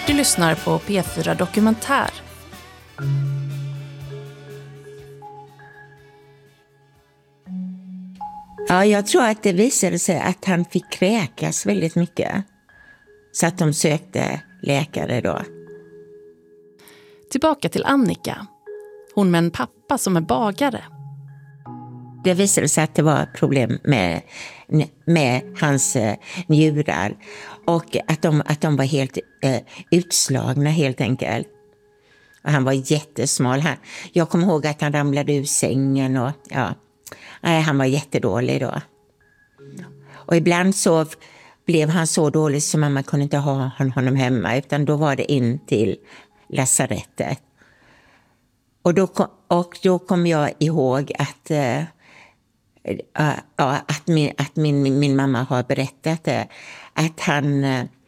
Du lyssnar på P4 Dokumentär. Ja, jag tror att det visade sig att han fick kräkas väldigt mycket. Så att de sökte läkare då. Tillbaka till Annika. Hon med en pappa som är bagare. Det visade sig att det var problem med hans njurar. Och att de var helt utslagna helt enkelt. Och han var jättesmal. Jag kommer ihåg att han ramlade ur sängen. Och, ja. Nej, han var jättedålig då. Och ibland så blev han så dålig så mamma kunde inte ha honom hemma. Utan då var det in till lasarettet. Och då kom jag ihåg att min mamma har berättat att han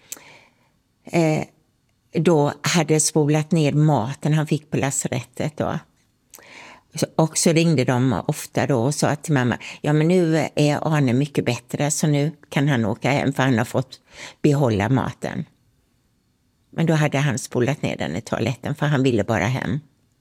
då hade spolat ner maten han fick på lasarettet då. Och så ringde de ofta då och sa till mamma, ja men nu är Arne mycket bättre så nu kan han åka hem för han har fått behålla maten. Men då hade han spolat ner den i toaletten för han ville bara hem.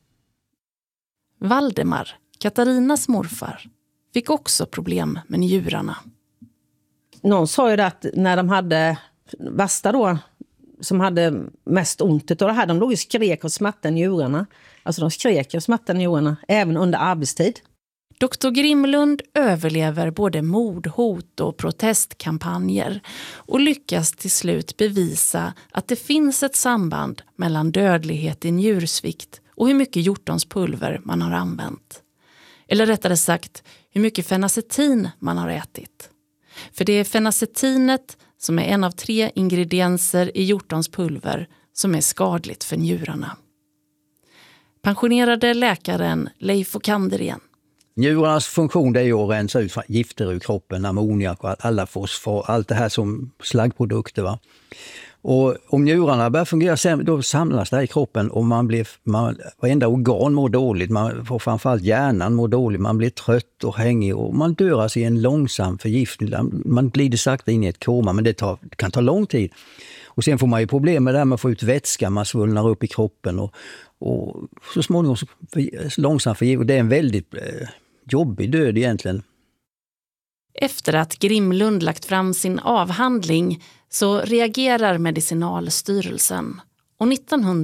Valdemar, Katarinas morfar, fick också problem med njurarna. Någon sa ju att när de hade värsta då, som hade mest ont utav det här, de låg och skrek och smattade njurarna. Alltså de skrek och smattade njurarna även under arbetstid. Dr. Grimlund överlever både mordhot och protestkampanjer och lyckas till slut bevisa att det finns ett samband mellan dödlighet i njursvikt och hur mycket hjortonspulver man har använt. Eller rättare sagt, hur mycket fenacetin man har ätit. För det är fenacetinet som är en av 3 ingredienser i hjortonspulver som är skadligt för njurarna. Pensionerade läkaren Leif Okander igen. Njurarnas funktion är ju att rensa ut gifter ur kroppen, ammoniak och alla fosfor, allt det här som slaggprodukter. Va? Och om njurarna börjar fungera sämre, då samlas det här i kroppen och varenda organ mår dåligt. Man får framförallt hjärnan mår dåligt, man blir trött och hängig och man dör alltså i en långsam förgiftning. Man glider sakta in i ett koma, men det kan ta lång tid. Och sen får man ju problem med det här med att få ut vätska, man svullnar upp i kroppen och så småningom långsamt förgiftning. Och det är en väldigt jobbig död egentligen. Efter att Grimlund lagt fram sin avhandling så reagerar Medicinalstyrelsen och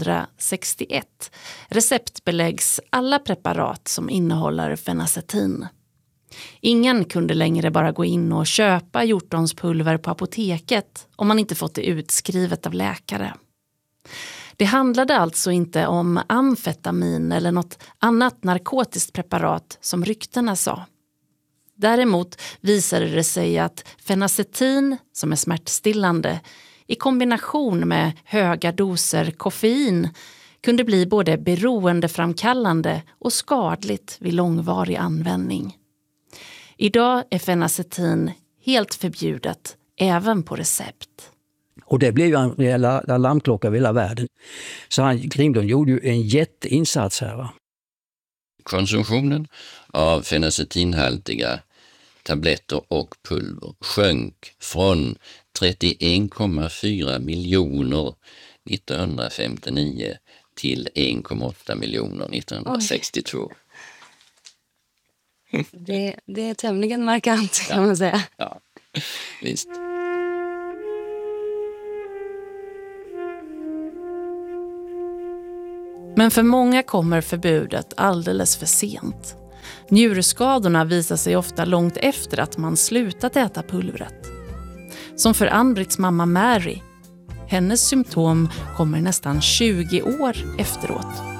1961 receptbeläggs alla preparat som innehåller fenacetin. Ingen kunde längre bara gå in och köpa hjortonspulver på apoteket om man inte fått det utskrivet av läkare. Det handlade alltså inte om amfetamin eller något annat narkotiskt preparat som ryktena sa. Däremot visade det sig att fenacetin, som är smärtstillande, i kombination med höga doser koffein kunde bli både beroendeframkallande och skadligt vid långvarig användning. Idag är fenacetin helt förbjudet, även på recept. Och det blev ju en rejäl alarmklocka över hela världen. Så Grimlund gjorde ju en jätteinsats här. Va? Konsumtionen av fenacetinhaltiga tabletter och pulver sjönk från 31,4 miljoner 1959 till 1,8 miljoner 1962. Det är tämligen markant kan man säga. Ja, visst. Men för många kommer förbudet alldeles för sent. Njurskadorna visar sig ofta långt efter att man slutat äta pulvret. Som för Ann-Britts mamma Mary. Hennes symptom kommer nästan 20 år efteråt.